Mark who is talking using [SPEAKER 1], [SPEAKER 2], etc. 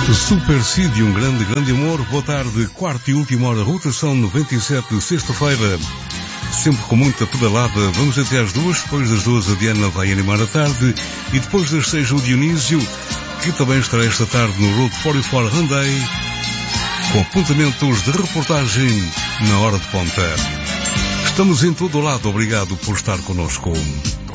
[SPEAKER 1] Super Cid, um grande amor. Boa tarde, quarta e última hora, rotação 97, sexta-feira. Sempre com muita pedalada. Vamos até às 2, depois das 2 a Diana vai animar a tarde e depois das 6 o Dionísio, que também estará esta tarde no Road 44 Hyundai, com apontamentos de reportagem na hora de ponta. Estamos em todo o lado, obrigado por estar connosco.